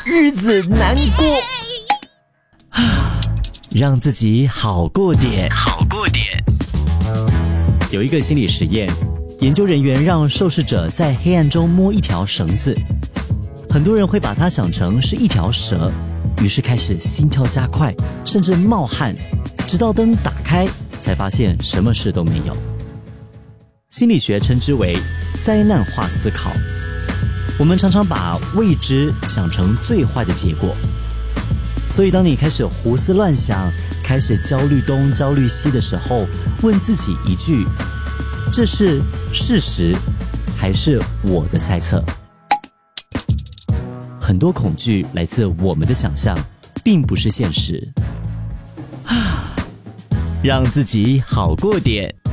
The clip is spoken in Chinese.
日子难过。让自己好过点。有一个心理实验，研究人员让受试者在黑暗中摸一条绳子，很多人会把它想成是一条蛇，于是开始心跳加快，甚至冒汗，直到灯打开才发现什么事都没有。心理学称之为灾难化思考。我们常常把未知想成最坏的结果，所以当你开始胡思乱想，开始焦虑东焦虑西的时候，问自己一句：这是事实还是我的猜测？很多恐惧来自我们的想象，并不是现实。让自己好过点。